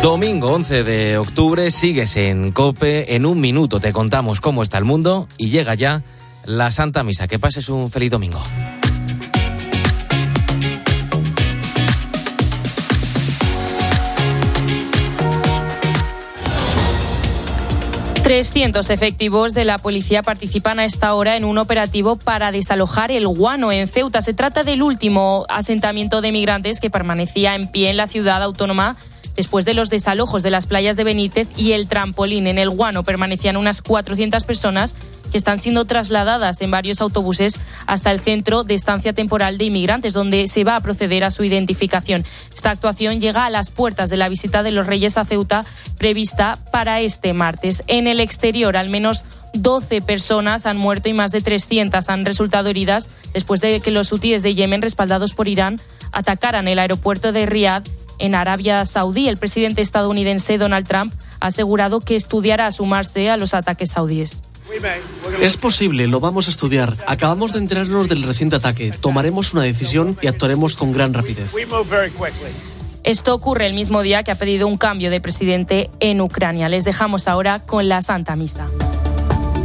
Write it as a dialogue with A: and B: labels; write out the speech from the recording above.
A: Domingo 11 de octubre, sigues en COPE. En un minuto te contamos cómo está el mundo y llega ya la Santa Misa. Que pases un feliz domingo.
B: Trescientos efectivos de la policía participan a esta hora en un operativo para desalojar el Guano en Ceuta. Se trata del último asentamiento de migrantes que permanecía en pie en la ciudad autónoma después de los desalojos de las playas de Benítez y el Trampolín. En el Guano permanecían unas 400 personas que están siendo trasladadas en varios autobuses hasta el centro de estancia temporal de inmigrantes, donde se va a proceder a su identificación. Esta actuación llega a las puertas de la visita de los Reyes a Ceuta prevista para este martes. En el exterior, al menos 12 personas han muerto y más de 300 han resultado heridas después de que los hutíes de Yemen, respaldados por Irán, atacaran el aeropuerto de Riad en Arabia Saudí. El presidente estadounidense Donald Trump ha asegurado que estudiará sumarse a los ataques saudíes.
C: Es posible, lo vamos a estudiar. Acabamos de enterarnos del reciente ataque. Tomaremos una decisión y actuaremos con gran rapidez.
B: Esto ocurre el mismo día que ha pedido un cambio de presidente en Ucrania. Les dejamos ahora con la Santa Misa.